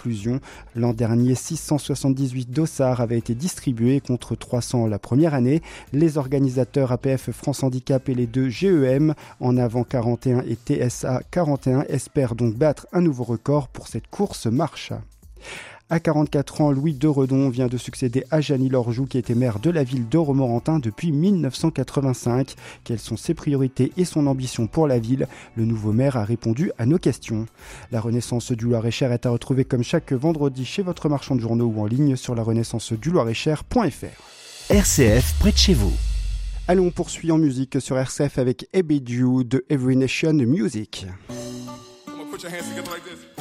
l'inclusion. L'an dernier, 678 dossards avaient été distribués contre 300 la première année. Les organisateurs APF France Handicap et les deux GEM, En Avant 41 et TSA 41, espèrent donc battre un nouveau record pour cette course marche. À 44 ans, Louis Deredon vient de succéder à Jeannie Lorjou qui était maire de la ville de Romorantin depuis 1985. Quelles sont ses priorités et son ambition pour la ville ? Le nouveau maire a répondu à nos questions. La Renaissance du Loir-et-Cher est à retrouver comme chaque vendredi chez votre marchand de journaux ou en ligne sur larenaissanceduloir-et-cher.fr. RCF près de chez vous. Allez, on poursuit en musique sur RCF avec Ebedu de Every Nation Music. Come on, put your hands together like this.